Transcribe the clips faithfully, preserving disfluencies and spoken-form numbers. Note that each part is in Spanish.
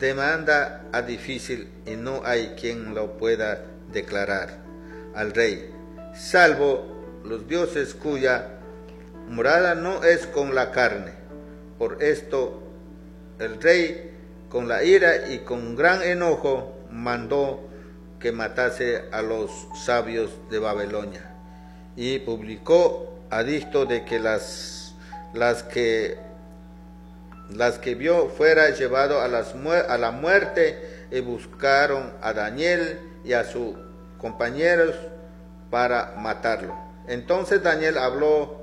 demanda a difícil y no hay quien lo pueda declarar al rey, salvo los dioses cuya morada no es con la carne. Por esto el rey, con la ira y con gran enojo, mandó que matase a los sabios de Babilonia, y publicó edicto de que las, las que las que vio fuera llevado a, las, a la muerte, y buscaron a Daniel y a sus compañeros para matarlo. Entonces Daniel habló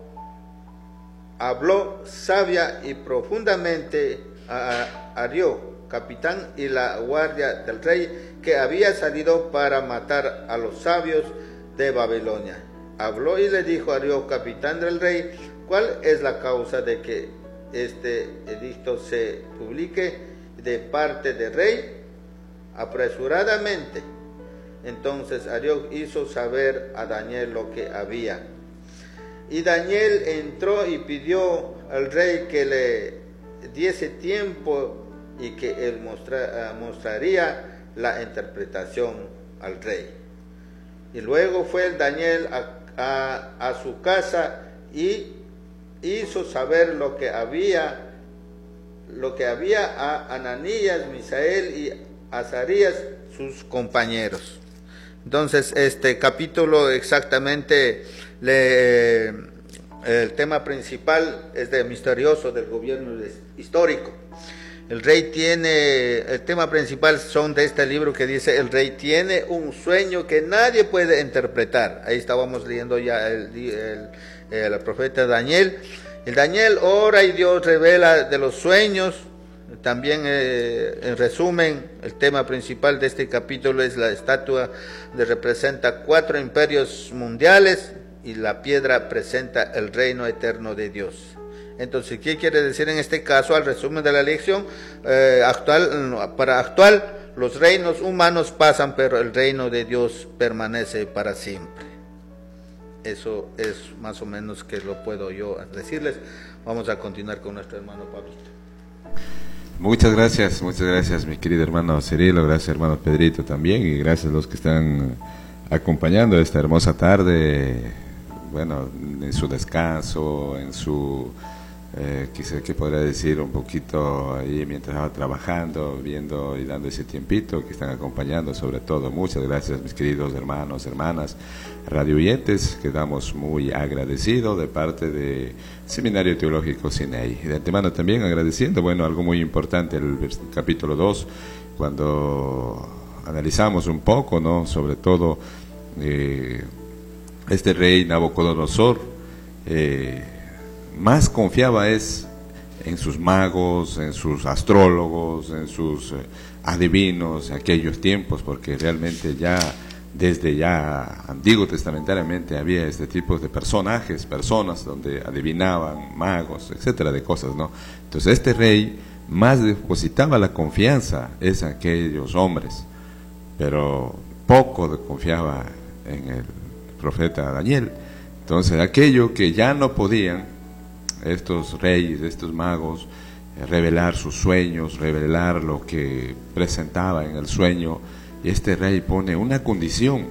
habló sabia y profundamente a Arioc, capitán y la guardia del rey, que había salido para matar a los sabios de Babilonia. Habló y le dijo a Arioc, capitán del rey, cuál es la causa de que este edicto se publique de parte del rey apresuradamente. Entonces Arioc hizo saber a Daniel lo que había. Y Daniel entró y pidió al rey que le diese tiempo y que él mostra, mostraría la interpretación al rey. Y luego fue el Daniel a, a, a su casa y hizo saber lo que había, lo que había a Ananías, Misael y Azarías, sus compañeros. Entonces, este capítulo exactamente, le, el tema principal es de misterioso del gobierno histórico. El rey tiene, el tema principal son de este libro que dice, el rey tiene un sueño que nadie puede interpretar. Ahí estábamos leyendo ya el, el, el profeta Daniel. El Daniel ora y Dios revela de los sueños. También, eh, en resumen, el tema principal de este capítulo es la estatua que representa cuatro imperios mundiales y la piedra presenta el reino eterno de Dios. Entonces, ¿qué quiere decir en este caso? Al resumen de la lección, eh, actual, para actual, los reinos humanos pasan, pero el reino de Dios permanece para siempre. Eso es más o menos que lo puedo yo decirles. Vamos a continuar con nuestro hermano Pablito. Muchas gracias, muchas gracias mi querido hermano Cirilo, gracias hermano Pedrito también, y gracias a los que están acompañando esta hermosa tarde, bueno, en su descanso, en su, eh, quizá que podría decir un poquito ahí mientras estaba trabajando, viendo y dando ese tiempito, que están acompañando sobre todo. Muchas gracias mis queridos hermanos, hermanas, radio oyentes, quedamos muy agradecidos de parte de Seminario Teológico Sinaí. De antemano también agradeciendo, bueno, algo muy importante, el capítulo dos, cuando analizamos un poco, ¿no? Sobre todo eh, este rey Nabucodonosor, eh, más confiaba es en sus magos, en sus astrólogos, en sus eh, adivinos, en aquellos tiempos, porque realmente ya desde ya antiguo testamentariamente había este tipo de personajes, personas donde adivinaban, magos, etcétera, de cosas, ¿no? Entonces este rey más depositaba la confianza es en aquellos hombres, pero poco confiaba en el profeta Daniel. Entonces aquello que ya no podían estos reyes, estos magos, eh, revelar sus sueños, revelar lo que presentaba en el sueño, y este rey pone una condición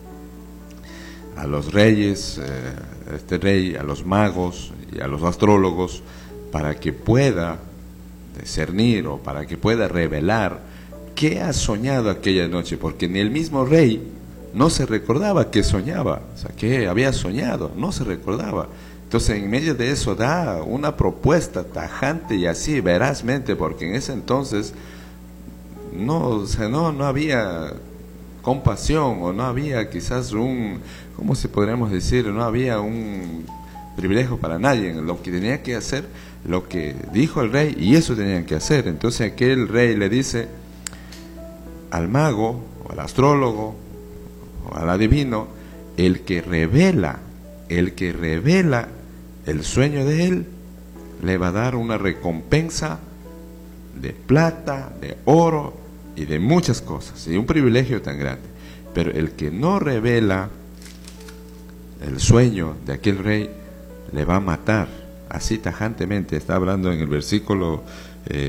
a los reyes, eh, este rey, a los magos y a los astrólogos, para que pueda discernir o para que pueda revelar qué ha soñado aquella noche, porque ni el mismo rey no se recordaba qué soñaba, o sea, qué había soñado, no se recordaba. Entonces en medio de eso da una propuesta tajante y así verazmente, porque en ese entonces no, o sea, no, no había compasión, o no había quizás un, ¿cómo se podríamos decir? No había un privilegio para nadie. Lo que tenía que hacer, lo que dijo el rey, y eso tenían que hacer. Entonces aquel rey le dice al mago, o al astrólogo, o al adivino, el que revela, el que revela el sueño de él, le va a dar una recompensa de plata, de oro y de muchas cosas, y un privilegio tan grande. Pero el que no revela el sueño de aquel rey, le va a matar, así tajantemente. Está hablando en el versículo